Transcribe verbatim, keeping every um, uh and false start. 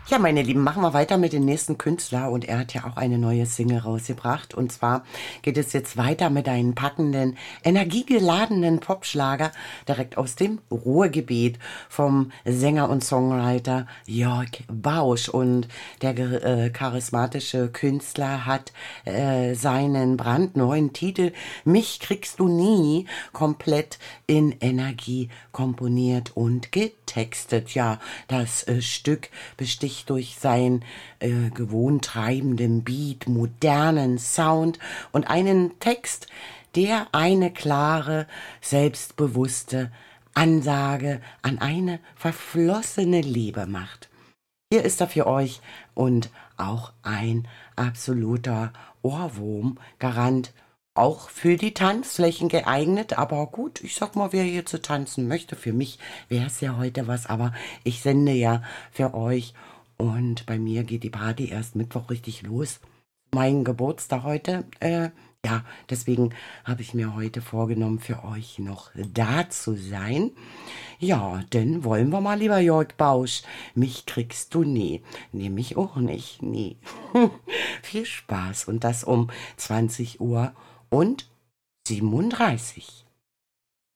Ja, meine Lieben, machen wir weiter mit dem nächsten Künstler und er hat ja auch eine neue Single rausgebracht und zwar geht es jetzt weiter mit einem packenden, energiegeladenen Popschlager direkt aus dem Ruhrgebiet vom Sänger und Songwriter Jörg Bausch und der ge- äh, charismatische Künstler hat äh, seinen brandneuen Titel Mich kriegst du nie komplett in Energie komponiert und getextet. Ja, das äh, Stück besticht durch seinen äh, gewohnt treibenden Beat, modernen Sound und einen Text, der eine klare, selbstbewusste Ansage an eine verflossene Liebe macht. Hier ist er für euch und auch ein absoluter Ohrwurm-Garant. Auch für die Tanzflächen geeignet, aber gut, ich sag mal, wer hier zu tanzen möchte, für mich wäre es ja heute was, aber ich sende ja für euch und bei mir geht die Party erst Mittwoch richtig los. Mein Geburtstag heute, äh, ja, deswegen habe ich mir heute vorgenommen, für euch noch da zu sein. Ja, denn wollen wir mal, lieber Jörg Bausch, mich kriegst du nie. Nee, mich auch nicht, nie. Viel Spaß und das um zwanzig Uhr und siebenunddreißig.